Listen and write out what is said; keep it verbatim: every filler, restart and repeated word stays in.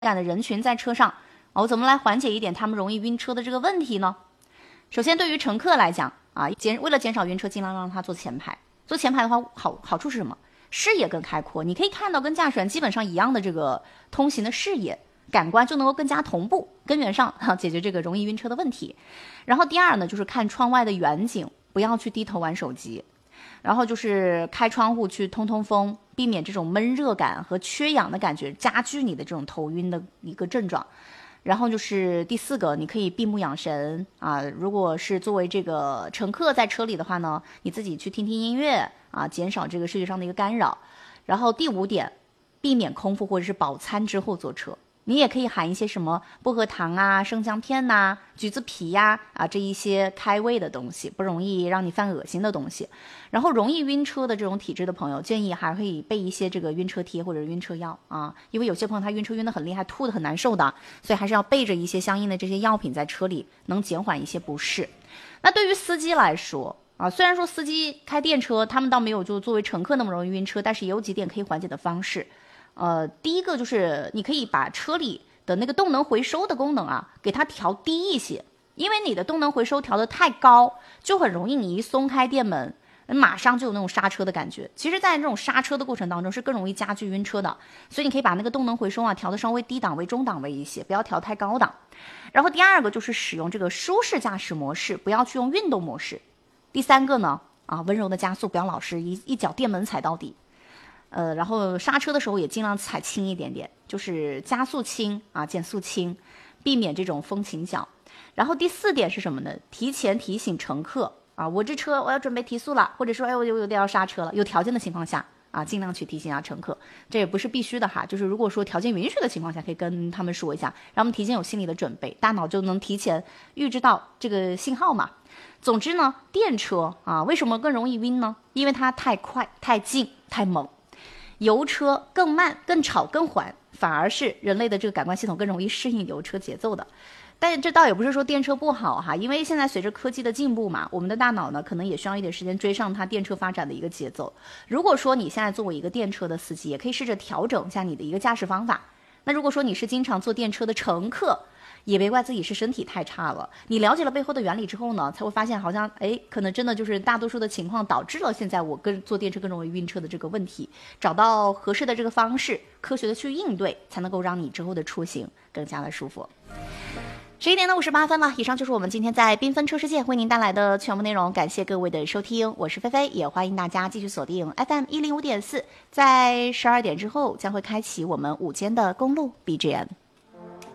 感的人群在车上，我、哦、怎么来缓解一点他们容易晕车的这个问题呢？首先，对于乘客来讲啊，减为了减少晕车，尽量让他坐前排。坐前排的话，好好处是什么？视野更开阔，你可以看到跟驾驶员基本上一样的这个通行的视野，感官就能够更加同步，根源上、啊、解决这个容易晕车的问题。然后第二呢，就是看窗外的远景，不要去低头玩手机。然后就是开窗户去通通风，避免这种闷热感和缺氧的感觉加剧你的这种头晕的一个症状。然后就是第四个，你可以闭目养神啊。如果是作为这个乘客在车里的话呢，你自己去听听音乐啊，减少这个视觉上的一个干扰。然后第五点，避免空腹或者是饱餐之后坐车。你也可以含一些什么薄荷糖啊、生姜片呐、啊、橘子皮呀 啊, 啊这一些开胃的东西，不容易让你犯恶心的东西。然后容易晕车的这种体质的朋友，建议还可以备一些这个晕车贴或者晕车药啊，因为有些朋友他晕车晕得很厉害，吐得很难受的，所以还是要备着一些相应的这些药品在车里，能减缓一些不适。那对于司机来说啊，虽然说司机开电车，他们倒没有就作为乘客那么容易晕车，但是也有几点可以缓解的方式。呃，第一个就是你可以把车里的那个动能回收的功能啊，给它调低一些，因为你的动能回收调得太高，就很容易你一松开电门，马上就有那种刹车的感觉。其实，在这种刹车的过程当中，是更容易加剧晕车的，所以你可以把那个动能回收啊调得稍微低档位、中档位一些，不要调太高档。然后第二个就是使用这个舒适驾驶模式，不要去用运动模式。第三个呢，啊，温柔的加速，不要老是一一脚电门踩到底。呃，然后刹车的时候也尽量踩轻一点点，就是加速轻啊，减速轻，避免这种风倾角。然后第四点是什么呢？提前提醒乘客啊，我这车我要准备提速了，或者说哎我有有点要刹车了，有条件的情况下啊，尽量去提醒下乘客。这也不是必须的哈，就是如果说条件允许的情况下，可以跟他们说一下，让他们提前有心理的准备，大脑就能提前预知到这个信号嘛。总之呢，电车啊，为什么更容易晕呢？因为它太快、太近、太猛。油车更慢、更吵、更缓，反而是人类的这个感官系统更容易适应油车节奏的。但这倒也不是说电车不好哈，因为现在随着科技的进步嘛，我们的大脑呢可能也需要一点时间追上它电车发展的一个节奏。如果说你现在作为一个电车的司机，也可以试着调整一下你的一个驾驶方法。那如果说你是经常坐电车的乘客，也别怪自己是身体太差了。你了解了背后的原理之后呢，才会发现好像哎，可能真的就是大多数的情况导致了现在我跟坐电车更容易晕车的这个问题。找到合适的这个方式，科学的去应对，才能够让你之后的出行更加的舒服。十一点的五十八分了，以上就是我们今天在缤纷车世界为您带来的全部内容，感谢各位的收听，我是菲菲，也欢迎大家继续锁定 F M 一零五点四，在十二点之后将会开启我们午间的公路 B G M。